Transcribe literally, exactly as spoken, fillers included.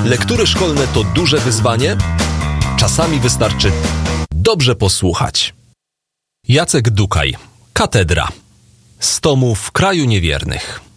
Lektury szkolne to duże wyzwanie? Czasami wystarczy dobrze posłuchać. Jacek Dukaj, Katedra. Z tomu W kraju niewiernych.